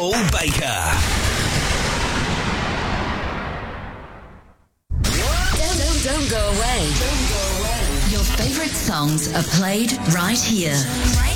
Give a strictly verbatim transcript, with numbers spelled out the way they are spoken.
Paul Baker. Don't, don't, don't go away. Don't go away. Your favorite songs are played right here. Right